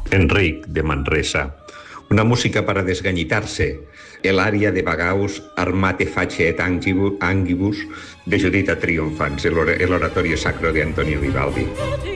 Enric, de Manresa. Una música para desgañitarse. El aria de Bagaus, Armate face et angibus, de Judita Triomphans, el oratorio sacro de Antonio Vivaldi.